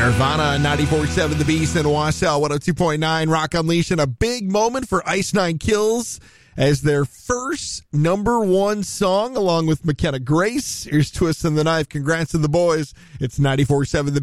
Nirvana, 94.7 The Beast in Wausau, 102.9 Rock Unleashed, and a big moment for Ice Nine Kills as their first #1 song, along with McKenna Grace. Here's Twist and the Knife. Congrats to the boys. It's 94.7 The